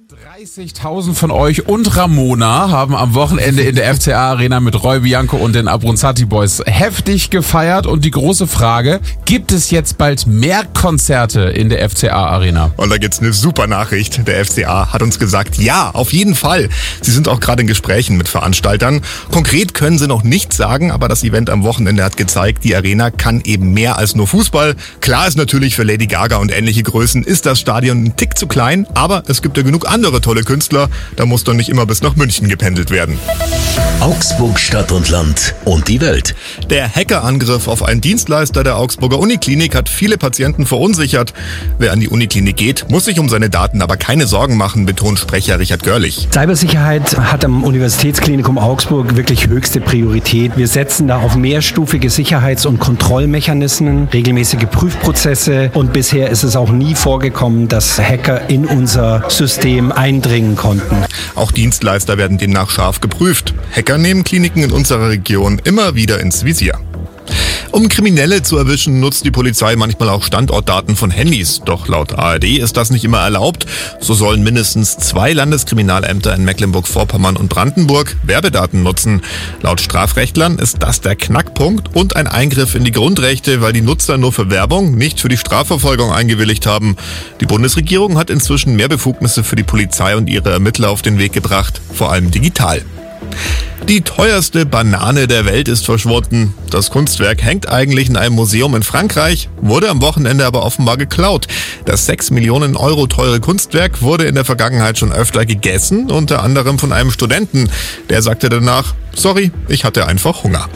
30.000 von euch und Ramona haben am Wochenende in der FCA Arena mit Roy Bianco und den Abronzati Boys heftig gefeiert. Und die große Frage, gibt es jetzt bald mehr Konzerte in der FCA Arena? Und da gibt's eine super Nachricht. Der FCA hat uns gesagt, ja, auf jeden Fall. Sie sind auch gerade in Gesprächen mit Veranstaltern. Konkret können sie noch nichts sagen, aber das Event am Wochenende hat gezeigt, die Arena kann eben mehr als nur Fußball. Klar ist natürlich, für Lady Gaga und ähnliche Größen ist das Stadion ein Tick zu klein, aber es gibt ja genug andere tolle Künstler, da muss doch nicht immer bis nach München gependelt werden. Augsburg, Stadt und Land und die Welt. Der Hackerangriff auf einen Dienstleister der Augsburger Uniklinik hat viele Patienten verunsichert. Wer an die Uniklinik geht, muss sich um seine Daten aber keine Sorgen machen, betont Sprecher Richard Görlich. Cybersicherheit hat am Universitätsklinikum Augsburg wirklich höchste Priorität. Wir setzen da auf mehrstufige Sicherheits- und Kontrollmechanismen, regelmäßige Prüfprozesse und bisher ist es auch nie vorgekommen, dass Hacker in unser System eindringen konnten. Auch Dienstleister werden demnach scharf geprüft. Hacker nehmen Kliniken in unserer Region immer wieder ins Visier. Um Kriminelle zu erwischen, nutzt die Polizei manchmal auch Standortdaten von Handys. Doch laut ARD ist das nicht immer erlaubt. So sollen mindestens 2 Landeskriminalämter in Mecklenburg-Vorpommern und Brandenburg Werbedaten nutzen. Laut Strafrechtlern ist das der Knackpunkt und ein Eingriff in die Grundrechte, weil die Nutzer nur für Werbung, nicht für die Strafverfolgung eingewilligt haben. Die Bundesregierung hat inzwischen mehr Befugnisse für die Polizei und ihre Ermittler auf den Weg gebracht, vor allem digital. Die teuerste Banane der Welt ist verschwunden. Das Kunstwerk hängt eigentlich in einem Museum in Frankreich, wurde am Wochenende aber offenbar geklaut. Das 6 Millionen Euro teure Kunstwerk wurde in der Vergangenheit schon öfter gegessen, unter anderem von einem Studenten. Der sagte danach, sorry, ich hatte einfach Hunger.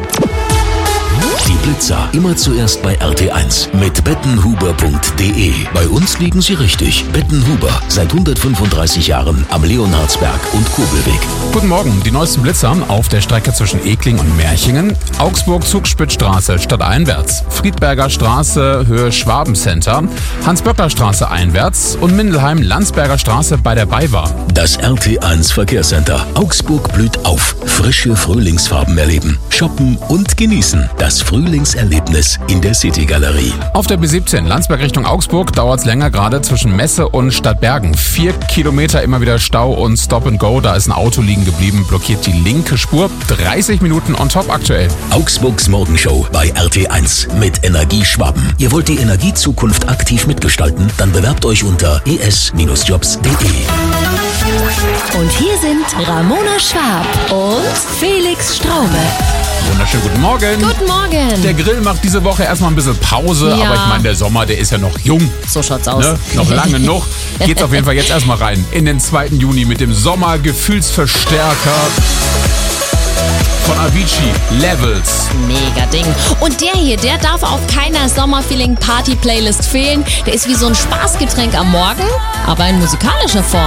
Die Blitzer immer zuerst bei RT1 mit bettenhuber.de. Bei uns liegen Sie richtig. Bettenhuber, seit 135 Jahren am Leonhardsberg und Kobelweg. Guten Morgen, die neuesten Blitzer auf der Strecke zwischen Ekling und Merchingen. Augsburg-Zugspitzstraße stadteinwärts. Friedberger Straße Höhe Schwabencenter. Hans-Böckler-Straße einwärts und Mindelheim-Landsberger Straße bei der BayWa. Das RT1 Verkehrscenter. Augsburg blüht auf. Frische Frühlingsfarben erleben, shoppen und genießen. Das Frühlingserlebnis in der City-Galerie. Auf der B17 Landsberg Richtung Augsburg dauert es länger, gerade zwischen Messe und Stadtbergen. 4 Kilometer immer wieder Stau und Stop and Go. Da ist ein Auto liegen geblieben, blockiert die linke Spur. 30 Minuten on top aktuell. Augsburgs Morgenshow bei RT1 mit Energie Schwaben. Ihr wollt die Energiezukunft aktiv mitgestalten? Dann bewerbt euch unter es-jobs.de. Und hier sind Ramona Schwab und Felix Straube. Wunderschönen guten Morgen. Guten Morgen. Der Grill macht diese Woche erstmal ein bisschen Pause, Ja. aber ich meine, der Sommer, der ist ja noch jung. So schaut's aus. Ne? Noch lange noch. Geht's auf jeden Fall jetzt erstmal rein in den 2. Juni mit dem Sommergefühlsverstärker von Avicii, Levels. Mega Ding. Und der hier, der darf auf keiner Sommerfeeling-Party-Playlist fehlen. Der ist wie so ein Spaßgetränk am Morgen, aber in musikalischer Form.